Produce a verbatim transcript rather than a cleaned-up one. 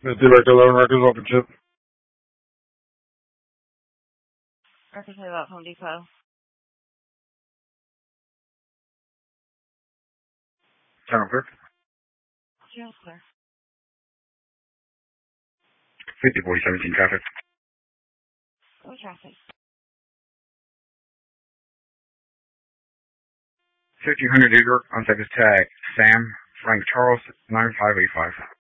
Direct eleven records open chip. Records about Home Depot. Channel clear. Channel clear. fifty forty seventeen traffic. Go traffic. fifteen hundred Igor on service tag Sam Frank Charles nine five eight five.